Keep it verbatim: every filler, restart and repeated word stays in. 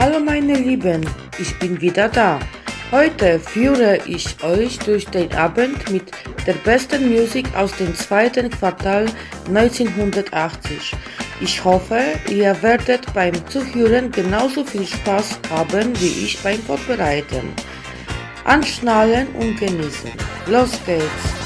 Hallo meine Lieben, ich bin wieder da. Heute führe ich euch durch den Abend mit der besten Musik aus dem zweiten Quartal neunzehnhundertachtzig. Ich hoffe, ihr werdet beim Zuhören genauso viel Spaß haben wie ich beim Vorbereiten. Anschnallen und genießen. Los geht's!